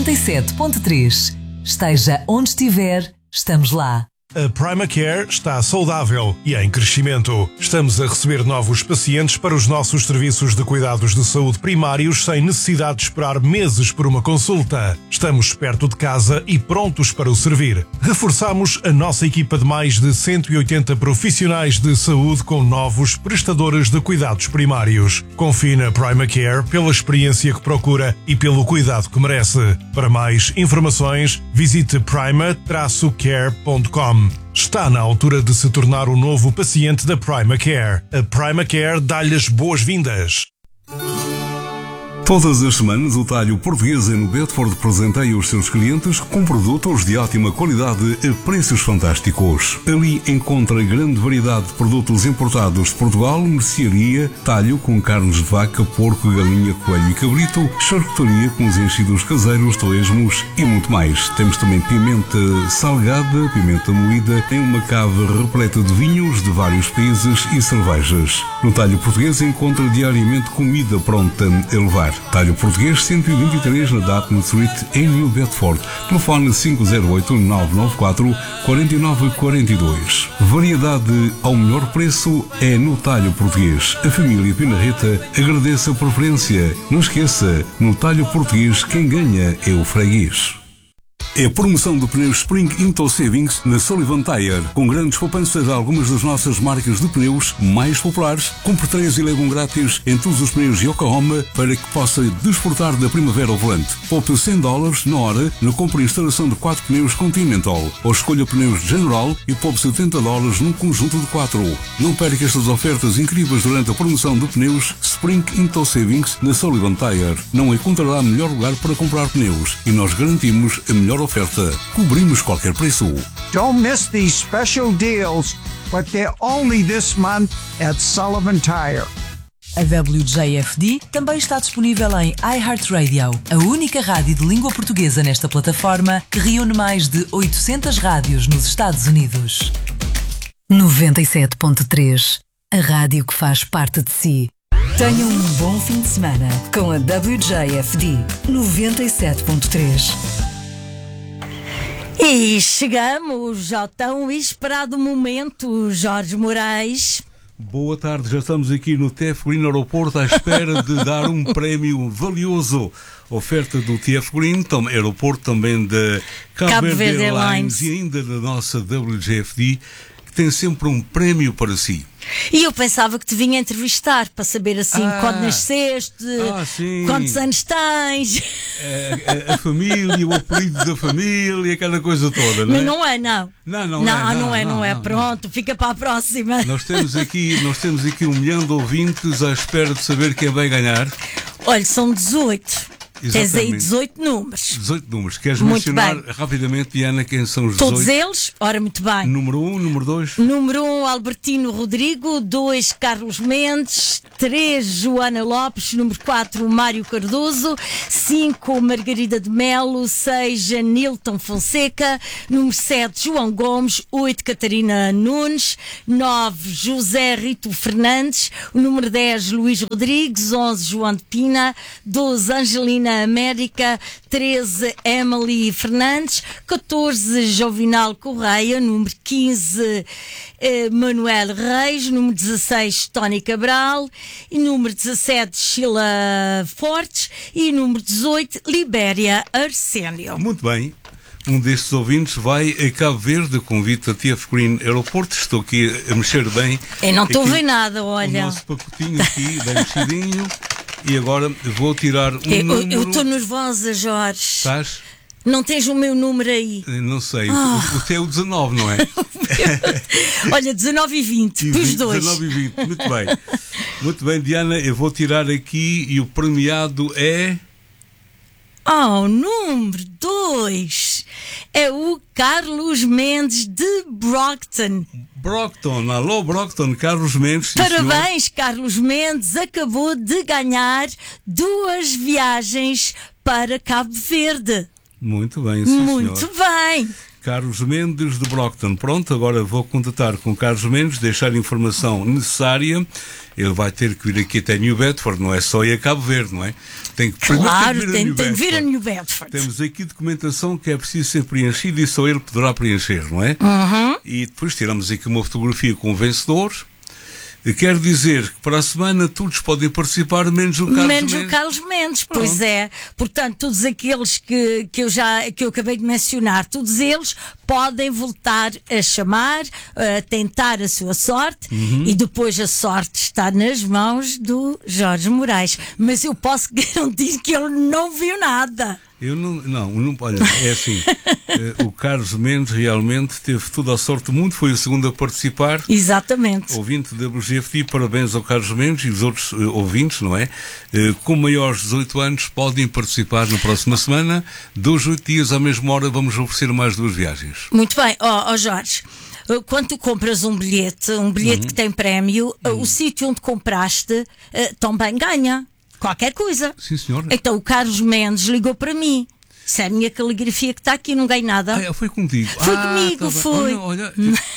97.3. Esteja onde estiver, estamos lá. A Primacare está saudável e em crescimento. Estamos a receber novos pacientes para os nossos serviços de cuidados de saúde primários sem necessidade de esperar meses por uma consulta. Estamos perto de casa e prontos para o servir. Reforçamos a nossa equipa de mais de 180 profissionais de saúde com novos prestadores de cuidados primários. Confie na Primacare pela experiência que procura e pelo cuidado que merece. Para mais informações, visite prima-care.com. Está na altura de se tornar o novo paciente da Primacare. A Primacare dá-lhe as boas-vindas. Todas as semanas, o Talho Português no Bedford presenteia os seus clientes com produtos de ótima qualidade a preços fantásticos. Ali encontra grande variedade de produtos importados de Portugal, mercearia, talho com carnes de vaca, porco, galinha, coelho e cabrito, charcutaria com os enchidos caseiros, torresmos e muito mais. Temos também pimenta salgada, pimenta moída, em uma cave repleta de vinhos de vários países e cervejas. No Talho Português encontra diariamente comida pronta a levar. Talho Português 123 na Dartmouth Street em New Bedford. Telefone 508-994-4942. Variedade ao melhor preço é no Talho Português. A família Pinarreta agradece a preferência. Não esqueça, no Talho Português quem ganha é o freguês. É a promoção de pneus Spring Into Savings na Sullivan Tire, com grandes poupanças a algumas das nossas marcas de pneus mais populares. Compre 3 e leve um grátis em todos os pneus Yokohama para que possa desfrutar da primavera ao volante. Poupe $100 na hora na compra e instalação de 4 pneus Continental, ou escolha pneus General e poupe $70 num conjunto de 4. Não perca estas ofertas incríveis durante a promoção de pneus Spring Into Savings na Sullivan Tire. Não encontrará melhor lugar para comprar pneus e nós garantimos a melhor oferta. Cobrimos qualquer preço. Don't miss these special deals, but they're only this month at Sullivan Tire. A WJFD também está disponível em iHeartRadio, a única rádio de língua portuguesa nesta plataforma que reúne mais de 800 rádios nos Estados Unidos. 97.3, a rádio que faz parte de si. Tenha um bom fim de semana com a WJFD 97.3. E chegamos ao tão esperado momento, Jorge Moraes. Boa tarde, já estamos aqui no TF Green Aeroporto à espera de dar um prémio valioso. Oferta do TF Green, aeroporto também da Cabo Verde Airlines e ainda da nossa WJFD, que tem sempre um prémio para si. E eu pensava que te vinha entrevistar para saber assim quando nasceste, quantos anos tens. A família, o apelido da família, aquela coisa toda, não é? Mas não é, não. Não é. Pronto, fica para a próxima. Nós temos aqui 1 milhão de ouvintes à espera de saber quem vai ganhar. Olha, são 18. Exatamente. Tens aí 18 números. 18 números. Queres muito mencionar bem. rapidamente, Diana, quem são os 18? Todos eles? Ora, muito bem. Número 1, número 2? Número 1, Albertino Rodrigo. 2, Carlos Mendes. 3, Joana Lopes. Número 4, Mário Cardoso. 5, Margarida de Melo. 6, Nilton Fonseca. Número 7, João Gomes. 8, Catarina Nunes. 9, José Rito Fernandes. O número 10, Luís Rodrigues. 11, João de Pina. 12, Angelina América. 13, Emily Fernandes. 14, Jovinal Correia. Número 15, Manuel Reis. Número 16, Tony Cabral. E número 17, Sheila Fortes. E número 18, Libéria Arsénio. Muito bem. Um destes ouvintes vai a Cabo Verde, convite a TF Green Aeroporto. Estou aqui a mexer bem. Eu não estou a ver nada, olha. O nosso pacotinho aqui, bem mexidinho. E agora vou tirar número... Eu estou nervosa, Jorge. Estás? Não tens o meu número aí? Não sei. O teu é o 19, não é? Olha, 19 e 20, os dois. 19 e 20, muito bem. Muito bem, Diana, eu vou tirar aqui e o premiado é... número 2 é o Carlos Mendes de Brockton. Alô Brockton, Carlos Mendes. Parabéns, senhor. Carlos Mendes acabou de ganhar 2 viagens para Cabo Verde. Muito bem, sim, muito senhor. bem. Carlos Mendes de Brockton. Pronto, agora vou contatar com Carlos Mendes, deixar a informação necessária. Ele vai ter que vir aqui até New Bedford, não é só ir a Cabo Verde, não é? Tem que Claro, tem que vir a New Bedford. Temos aqui documentação que é preciso ser preenchida e só ele poderá preencher, não é? E depois tiramos aqui uma fotografia com o vencedor. Quer dizer que para a semana todos podem participar, menos o Carlos Mendes. Menos o Carlos Mendes, pois é. Portanto, todos aqueles que eu acabei de mencionar, todos eles podem voltar a chamar, a tentar a sua sorte, e depois a sorte está nas mãos do Jorge Moraes. Mas eu posso garantir que ele não viu nada. Eu não, olha, é assim, o Carlos Mendes realmente teve toda a sorte do mundo, foi o segundo a participar. Exatamente. Ouvinte da WGFT, parabéns ao Carlos Mendes e os outros ouvintes, não é? Com maiores de 18 anos podem participar na próxima semana, 2 a 8 dias à mesma hora vamos oferecer mais 2 viagens. Muito bem, Jorge. Quando tu compras um bilhete que tem prémio, o sítio onde compraste também ganha qualquer coisa. Sim, senhora. Então o Carlos Mendes ligou para mim. Isso é a minha caligrafia que está aqui, não ganho nada. Foi contigo. Foi comigo, tá foi. Olha,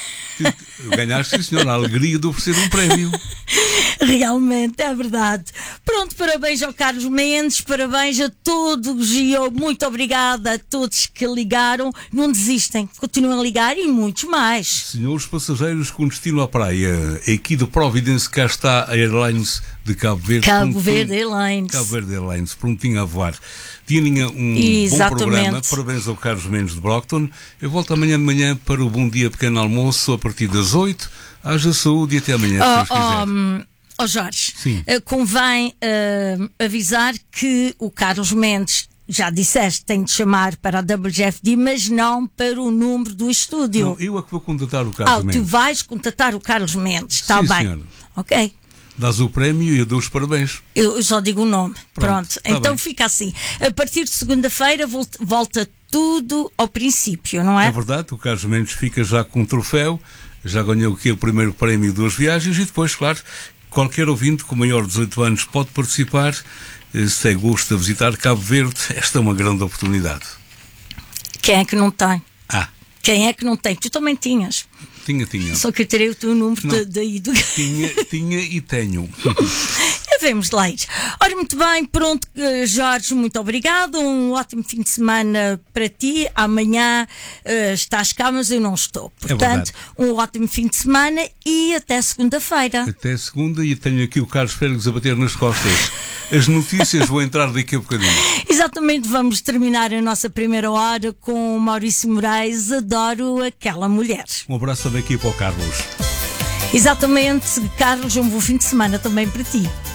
ganhaste, sim, senhora, a alegria de oferecer um prémio. Realmente, é verdade. Pronto, parabéns ao Carlos Mendes, parabéns a todos e muito obrigada a todos que ligaram. Não desistem, continuam a ligar e muitos mais. Senhores passageiros com destino à praia, aqui de Providence, cá está a Airlines de Cabo Verde. Cabo Verde Airlines. Cabo Verde Airlines, prontinho a voar. Tinha um bom programa, parabéns ao Carlos Mendes de Brockton. Eu volto amanhã de manhã para o Bom Dia Pequeno Almoço a partir das 8. Haja saúde e até amanhã, se Deus quiser. Jorge, sim. Convém avisar que o Carlos Mendes, já disseste, tem de chamar para a WGFD, mas não para o número do estúdio. Não, eu é que vou contatar o Carlos Mendes. Tu vais contatar o Carlos Mendes, está bem. Senhora. Ok. Dás o prémio e eu dou os parabéns. Eu só digo o nome. Pronto. Tá então bem. Fica assim. A partir de segunda-feira volta tudo ao princípio, não é? É verdade, o Carlos Mendes fica já com um troféu, já ganhou aqui o primeiro prémio de 2 viagens e depois, claro, qualquer ouvinte com maior de 18 anos pode participar. Se tem gosto de visitar Cabo Verde, esta é uma grande oportunidade. Quem é que não tem? Quem é que não tem? Tu também tinhas. Tinha. Só que eu terei o teu número daí do... Tinha e tenho. Vamos lá ir. Ora, muito bem, pronto, Jorge, muito obrigado. Um ótimo fim de semana para ti. Amanhã estás cá, mas eu não estou. Portanto, um ótimo fim de semana e até segunda-feira. Até segunda, e tenho aqui o Carlos Félix a bater nas costas. As notícias vão entrar daqui a bocadinho. Exatamente, vamos terminar a nossa primeira hora com o Maurício Moraes. Adoro aquela mulher. Um abraço também aqui para o Carlos. Exatamente, Carlos, um bom fim de semana também para ti.